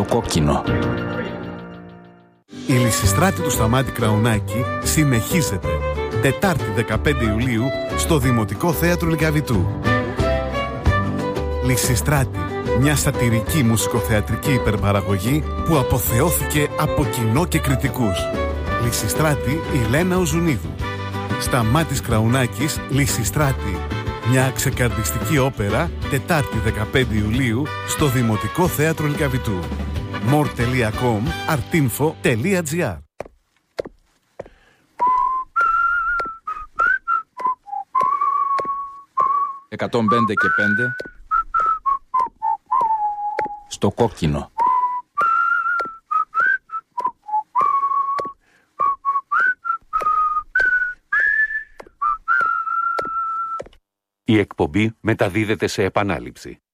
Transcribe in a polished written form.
Στο κόκκινο. Η Λυσιστράτη του Σταμάτη Κραουνάκη συνεχίζεται. Τετάρτη 15 Ιουλίου στο Δημοτικό Θέατρο Λυκαβητού. Λυσιστράτη, μια σατιρική μουσικοθεατρική υπερπαραγωγή που αποθεώθηκε από κοινό και κριτικούς. Λυσιστράτη η Λένα Οζουνίδου. Σταμάτης Κραουνάκης, Λυσιστράτη. Μια ξεκαρδιστική όπερα, Τετάρτη 15 Ιουλίου στο Δημοτικό Θέατρο Λυκαβητού. more.com, artinfo.gr. «105 και 5» στο κόκκινο. Η εκπομπή μεταδίδεται σε επανάληψη.